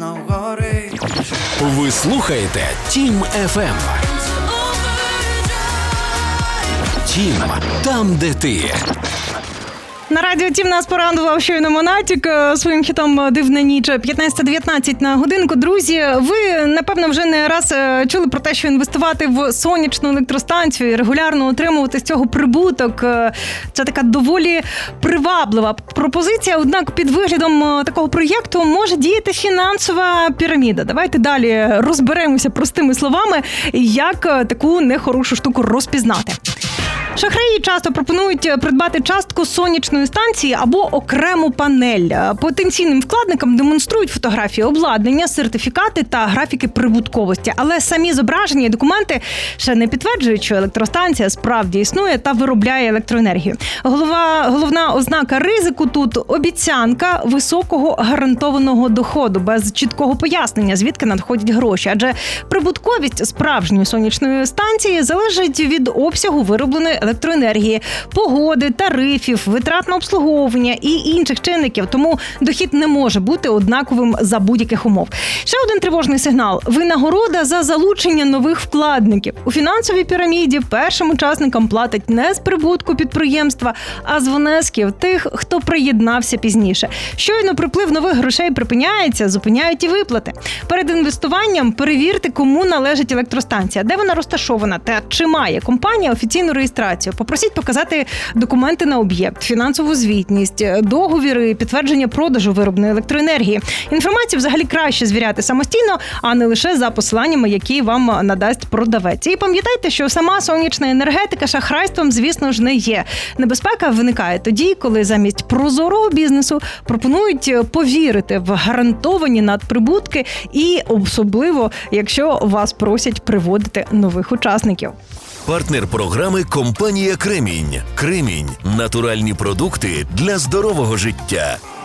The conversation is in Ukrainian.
знов горить. Ви слухаєте Тім FM. Тім, там, де ти. На радіо Тім нас порадував щойно Монатік своїм хітом «Дивна ніч». 15:19 на годинку. Друзі, ви, напевно, вже не раз чули про те, що інвестувати в сонячну електростанцію і регулярно отримувати з цього прибуток. Це така доволі приваблива пропозиція, однак під виглядом такого проєкту може діяти фінансова піраміда. Давайте далі розберемося простими словами, як таку нехорошу штуку розпізнати. Шахраї часто пропонують придбати частку сонячної станції або окрему панель. Потенційним вкладникам демонструють фотографії обладнання, сертифікати та графіки прибутковості. Але самі зображення і документи ще не підтверджують, що електростанція справді існує та виробляє електроенергію. Головна ознака ризику тут – обіцянка високого гарантованого доходу, без чіткого пояснення, звідки надходять гроші. Адже прибутковість справжньої сонячної станції залежить від обсягу виробленої електроенергії, погоди, тарифів, витрат на обслуговування і інших чинників. Тому дохід не може бути однаковим за будь-яких умов. Ще один тривожний сигнал – винагорода за залучення нових вкладників. У фінансовій піраміді першим учасникам платять не з прибутку підприємства, а з внесків тих, хто приєднався пізніше. Щойно приплив нових грошей припиняється, зупиняють і виплати. Перед інвестуванням перевірте, кому належить електростанція, де вона розташована та чи має компанія офіційну реєстрацію. Попросіть показати документи на об'єкт, фінансову звітність, договіри, підтвердження продажу виробленої електроенергії. Інформацію взагалі краще звіряти самостійно, а не лише за посиланнями, які вам надасть продавець. І пам'ятайте, що сама сонячна енергетика шахрайством, звісно ж, не є. Небезпека виникає тоді, коли замість прозорого бізнесу пропонують повірити в гарантовані надприбутки і особливо, якщо вас просять приводити нових учасників. Партнер програми – компанія «Кремінь». «Кремінь» – натуральні продукти для здорового життя.